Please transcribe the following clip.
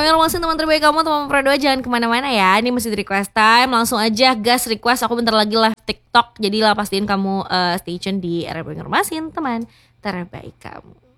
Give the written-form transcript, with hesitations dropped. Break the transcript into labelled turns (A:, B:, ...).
A: Informasi teman terbaik kamu, teman Pro 2, jangan kemana-mana ya. Ini masih di request time. Langsung aja gas request. Aku bentar lagi live TikTok. Jadi lah pastiin kamu stay tune di RP Informasi teman terbaik kamu.